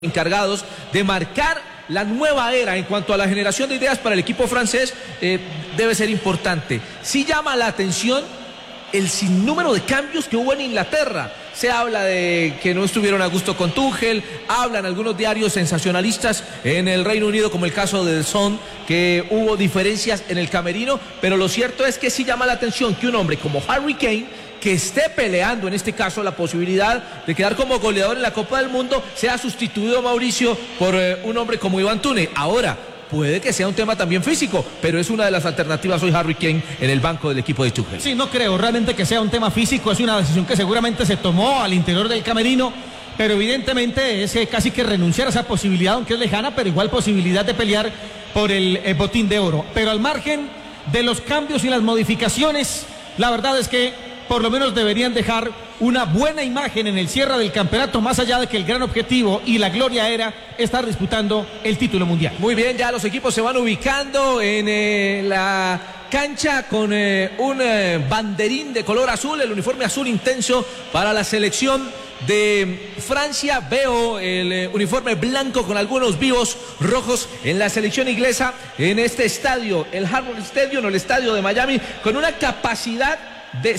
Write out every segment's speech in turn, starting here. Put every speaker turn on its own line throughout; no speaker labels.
encargados de marcar la nueva era en cuanto a la generación de ideas para el equipo francés. Debe ser importante. Sí llama la atención el sinnúmero de cambios que hubo en Inglaterra. Se habla de que no estuvieron a gusto con Tuchel, hablan algunos diarios sensacionalistas en el Reino Unido, como el caso de The Sun, que hubo diferencias en el camerino, pero lo cierto es que sí llama la atención que un hombre como Harry Kane, que esté peleando en este caso la posibilidad de quedar como goleador en la Copa del Mundo, sea sustituido, Mauricio, por un hombre como Iván Túnez. Ahora, puede que sea un tema también físico, pero es una de las alternativas hoy Harry Kane en el banco del equipo de Tuchel.
Sí, no creo realmente que sea un tema físico, es una decisión que seguramente se tomó al interior del camerino, pero evidentemente es casi que renunciar a esa posibilidad, aunque es lejana, pero igual posibilidad de pelear por el botín de oro. Pero al margen de los cambios y las modificaciones, la verdad es que por lo menos deberían dejar una buena imagen en el cierre del campeonato, más allá de que el gran objetivo y la gloria era estar disputando el título mundial.
Muy bien, ya los equipos se van ubicando en la cancha con un banderín de color azul, el uniforme azul intenso para la selección de Francia. Veo el uniforme blanco con algunos vivos rojos en la selección inglesa, en este estadio, el Hard Rock Stadium, el estadio de Miami, con una capacidad de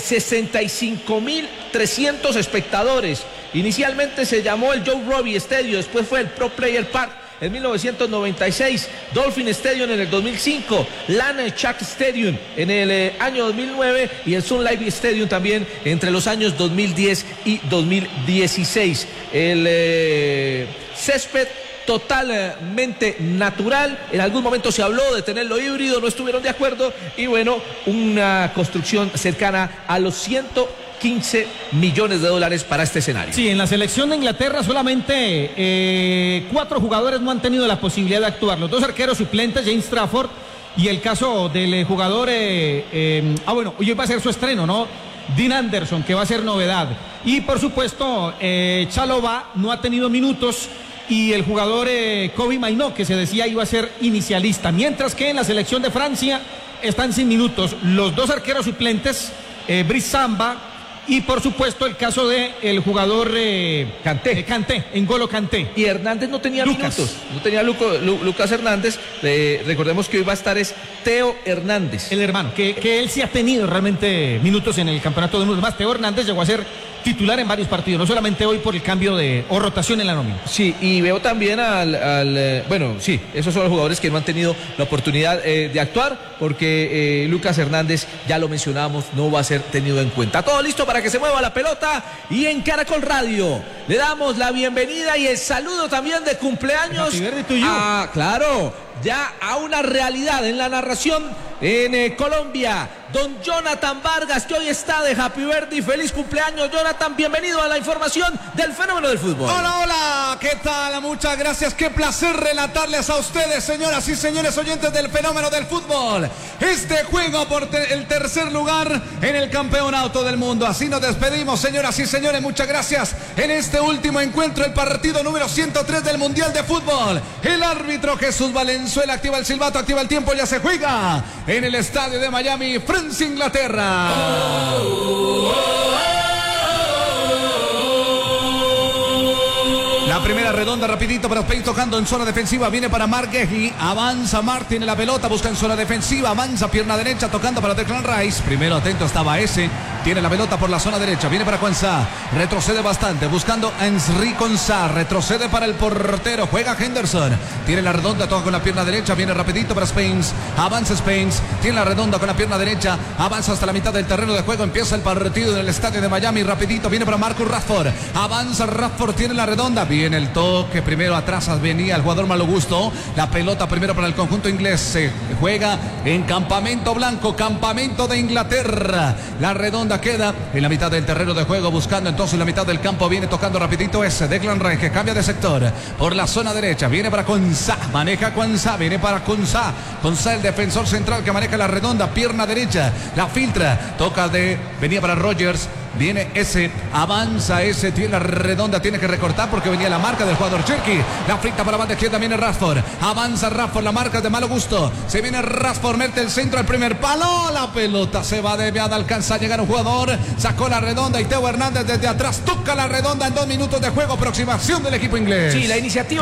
65.300 espectadores. Inicialmente se llamó el Joe Robbie Stadium, después fue el Pro Player Park en 1996, Dolphin Stadium en el 2005, Landshark Stadium en el año 2009 y el Sun Life Stadium también entre los años 2010 y 2016. El césped totalmente natural. En algún momento se habló de tenerlo híbrido, no estuvieron de acuerdo y bueno, una construcción cercana a los 115 millones de dólares para este escenario.
Sí, en la selección de Inglaterra solamente 4 jugadores no han tenido la posibilidad de actuar. Los 2 arqueros suplentes, James Trafford, y el caso del jugador bueno, hoy va a ser su estreno, ¿no? Dean Anderson, que va a ser novedad. Y por supuesto Chalobah no ha tenido minutos, y el jugador Kobbie Mainoo, que se decía iba a ser inicialista, mientras que en la selección de Francia están sin minutos los 2 arqueros suplentes, Brice Samba, y por supuesto el caso de el jugador Kanté, N'Golo Kanté.
Y Hernández no tenía minutos, no tenía Lucas Hernández. Recordemos que hoy va a estar es Theo Hernández,
el hermano, que él sí ha tenido realmente minutos en el campeonato de mundo. Más, Theo Hernández llegó a ser titular en varios partidos, no solamente hoy por el cambio o rotación en la nómina.
Sí, y veo también bueno, sí, esos son los jugadores que no han tenido la oportunidad de actuar, porque Lucas Hernández, ya lo mencionábamos, no va a ser tenido en cuenta. Todo listo para que se mueva la pelota, y en Caracol Radio le damos la bienvenida y el saludo también de cumpleaños. Claro, ya a una realidad en la narración en Colombia, don Jonathan Vargas, que hoy está de Happy Birthday. Feliz cumpleaños, Jonathan, bienvenido a la información del fenómeno del fútbol.
Hola, hola, ¿qué tal? Muchas gracias, qué placer relatarles a ustedes, señoras y señores oyentes del fenómeno del fútbol, este juego por el tercer lugar en el campeonato del mundo. Así nos despedimos, señoras y señores, muchas gracias en este último encuentro, el partido número 103 del Mundial de Fútbol. El árbitro Jesús Valenzuela activa el silbato, activa el tiempo, ya se juega en el estadio de Miami, Francia, Inglaterra. La primera redonda rapidito para Spain, tocando en zona defensiva, viene para Marguerite, avanza Martin en la pelota, busca en zona defensiva, avanza pierna derecha, tocando para Declan Rice, primero atento estaba ese, tiene la pelota por la zona derecha, viene para Quansah, retrocede bastante, buscando a Henry Quansah, retrocede para el portero, juega Henderson, tiene la redonda, toca con la pierna derecha, viene rapidito para Spence, avanza Spence, tiene la redonda con la pierna derecha, avanza hasta la mitad del terreno de juego, empieza el partido en el estadio de Miami, rapidito, viene para Marcus Rashford, avanza Rashford, tiene la redonda, viene el toque, primero atrás venía el jugador Malo Gusto, la pelota primero para el conjunto inglés, se juega en campamento blanco, campamento de Inglaterra, la redonda queda en la mitad del terreno de juego, buscando entonces la mitad del campo, viene tocando rapidito ese Declan Rice, que cambia de sector por la zona derecha, viene para Quansah, maneja Quansah, viene para Quansah el defensor central que maneja la redonda, pierna derecha, la filtra, venía para Rogers, Viene ese, avanza ese, tiene la redonda, tiene que recortar porque venía la marca del jugador Cherky. La frita para la banda izquierda, viene Rashford. Avanza Rashford, la marca es de malo gusto. Se viene Rashford, mete el centro al primer palo. La pelota se va desviada, alcanza a llegar un jugador. Sacó la redonda y Teo Hernández desde atrás toca la redonda en 2 minutos de juego. Aproximación del equipo inglés.
Sí, la iniciativa